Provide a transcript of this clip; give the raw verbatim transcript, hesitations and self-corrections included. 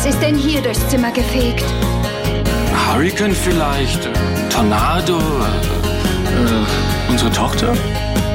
Was ist denn hier durchs Zimmer gefegt? Hurricane vielleicht? Tornado? Äh, unsere Tochter?